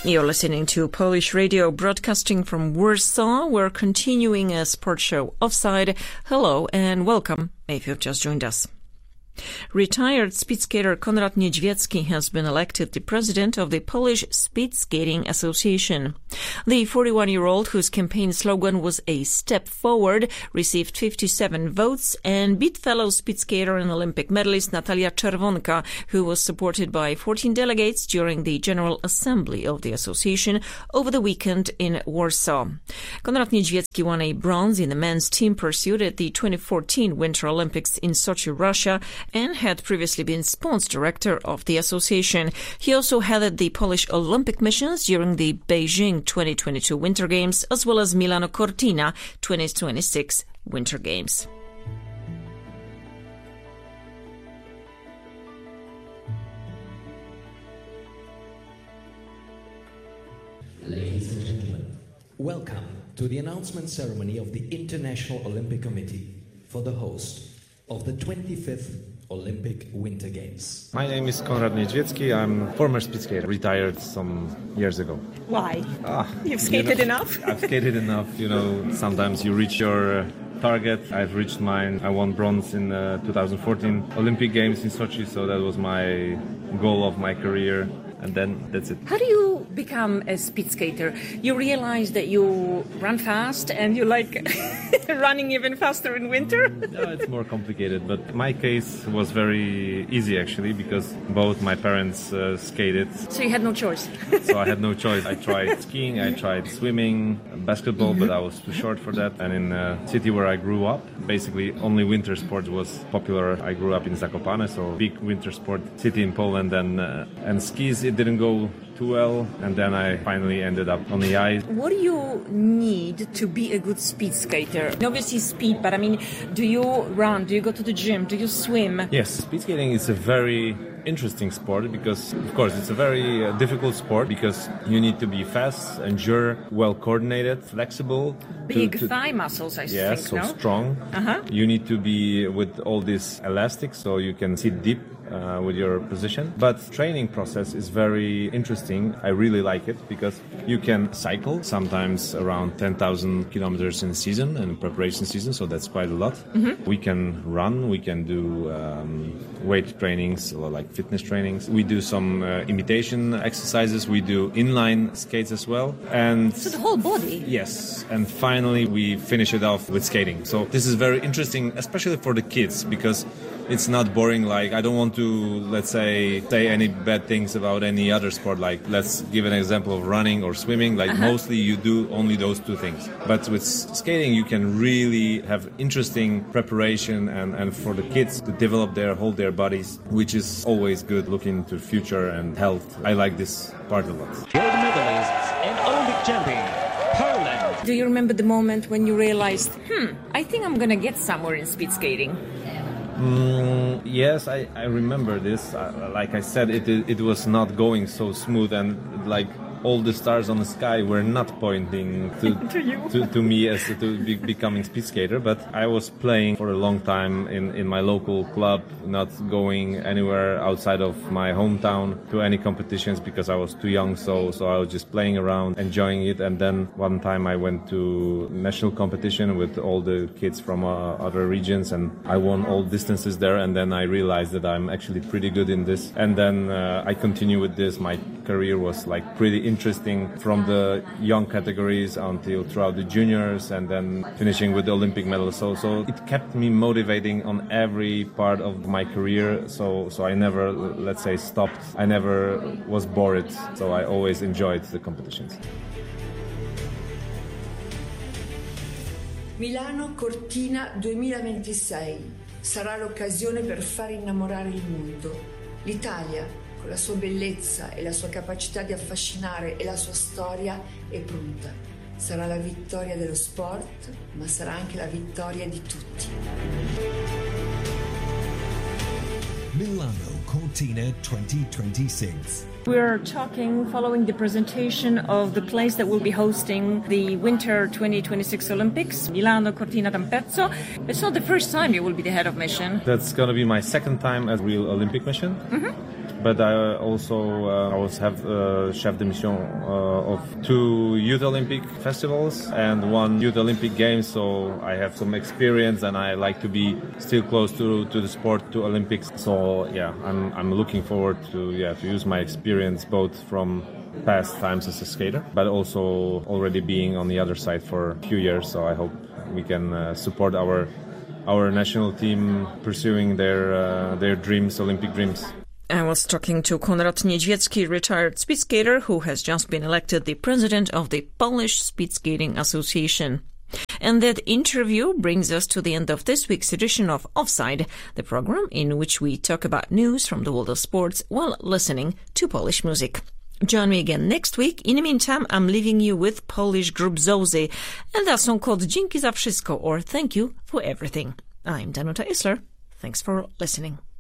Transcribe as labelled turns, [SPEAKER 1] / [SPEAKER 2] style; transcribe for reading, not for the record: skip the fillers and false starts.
[SPEAKER 1] You're listening to Polish Radio broadcasting from Warsaw. We're continuing a sports show Offside. Hello and welcome if you've just joined us. Retired speed skater Konrad Niedźwiecki has been elected the president of the Polish Speed Skating Association. The 41-year-old, whose campaign slogan was "A Step Forward," received 57 votes and beat fellow speed skater and Olympic medalist Natalia Czerwonka, who was supported by 14 delegates during the General Assembly of the association over the weekend in Warsaw. Konrad Niedźwiecki won a bronze in the men's team pursuit at the 2014 Winter Olympics in Sochi, Russia, and had previously been sports director of the association. He also headed the Polish Olympic missions during the Beijing 2022 Winter Games, as well as Milano Cortina 2026 Winter Games.
[SPEAKER 2] Ladies and gentlemen, welcome to the announcement ceremony of the International Olympic Committee for the host of the 25th Olympic Winter Games.
[SPEAKER 3] My name is Konrad Niedźwiecki. I'm former speed skater, retired some years ago.
[SPEAKER 1] Why? You've skated enough?
[SPEAKER 3] I've skated enough. Sometimes you reach your target. I've reached mine. I won bronze in 2014 Olympic Games in Sochi, so that was my goal of my career. And then that's it.
[SPEAKER 1] How do you become a speed skater? You realize that you run fast and you like running even faster in winter?
[SPEAKER 3] No, it's more complicated. But my case was very easy, actually, because both my parents skated.
[SPEAKER 1] So you had no choice?
[SPEAKER 3] So I had no choice. I tried skiing, I tried swimming, basketball, but I was too short for that. And in the city where I grew up, basically only winter sports was popular. I grew up in Zakopane, so big winter sport city in Poland. And skis, it didn't go too well, and then I finally ended up on the ice.
[SPEAKER 1] What do you need to be a good speed skater? Obviously speed, but do you run? Do you go to the gym? Do you swim?
[SPEAKER 3] Yes, speed skating is a very interesting sport because, of course, it's a very difficult sport because you need to be fast, endure, well coordinated, flexible.
[SPEAKER 1] Big thigh muscles, I think,
[SPEAKER 3] yes, so
[SPEAKER 1] no?
[SPEAKER 3] strong. You need to be with all this elastic so you can sit deep with your position. But training process is very interesting. I really like it because you can cycle sometimes around 10,000 kilometers in a season, in preparation season, so that's quite a lot. We can run, we can do weight trainings or like fitness trainings. We do some imitation exercises, we do inline skates as well. And
[SPEAKER 1] so the whole body?
[SPEAKER 3] Yes, and finally we finish it off with skating. So this is very interesting, especially for the kids, because it's not boring. Like, I don't want to, let's say any bad things about any other sport. Like, let's give an example of running or swimming. Like, mostly you do only those two things. But with skating, you can really have interesting preparation and for the kids to develop hold their bodies, which is always good looking to the future and health. I like this part a lot.
[SPEAKER 2] Gold medalists and Olympic champion, Poland.
[SPEAKER 1] Do you remember the moment when you realized, I think I'm going to get somewhere in speed skating?
[SPEAKER 3] Yes, I remember this. Like I said, it was not going so smooth, and like all the stars on the sky were not pointing to me as to becoming speed skater. But I was playing for a long time in my local club, not going anywhere outside of my hometown to any competitions because I was too young. So I was just playing around, enjoying it. And then one time I went to national competition with all the kids from other regions, and I won all distances there. And then I realized that I'm actually pretty good in this. And then I continue with this. My career was like pretty interesting from the young categories until throughout the juniors, and then finishing with the Olympic medal. So it kept me motivating on every part of my career. So I never, let's say, stopped. I never was bored. So I always enjoyed the competitions.
[SPEAKER 4] Milano Cortina 2026 sarà l'occasione per far innamorare il mondo. L'Italia, con la sua bellezza e la sua capacità di affascinare e la sua storia, è pronta. Sarà la vittoria dello sport, ma sarà anche la vittoria di tutti.
[SPEAKER 5] Milano Cortina 2026.
[SPEAKER 1] We're talking following the presentation of the place that will be hosting the Winter 2026 Olympics, Milano Cortina d'Ampezzo. It's not the first time you will be the head of mission.
[SPEAKER 3] That's going to be my second time as real Olympic mission. but I also I was chef de mission of 2 Youth Olympic festivals and 1 Youth Olympic Games, so I have some experience and I like to be still close to the sport, to Olympics. So yeah, I'm looking forward to use my experience both from past times as a skater, but also already being on the other side for a few years. So I hope we can support our national team pursuing their dreams, Olympic dreams.
[SPEAKER 1] I was talking to Konrad Niedźwiecki, retired speed skater who has just been elected the president of the Polish Speed Skating Association. And that interview brings us to the end of this week's edition of Offside, the program in which we talk about news from the world of sports while listening to Polish music. Join me again next week. In the meantime, I'm leaving you with Polish group Zozy and their song called Dzięki za wszystko, or Thank You for Everything. I'm Danuta Isler. Thanks for listening.